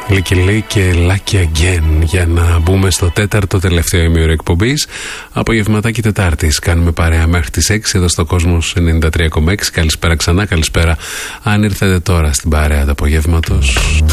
Λικιλή και Lucky Again για να μπούμε στο τέταρτο τελευταίο ημίωρο εκπομπής. Απογευματάκι Τετάρτης. Κάνουμε παρέα μέχρι τις 6 εδώ στο Κόσμος 93,6. Καλησπέρα ξανά, καλησπέρα αν ήρθατε τώρα στην παρέα του απογεύματος.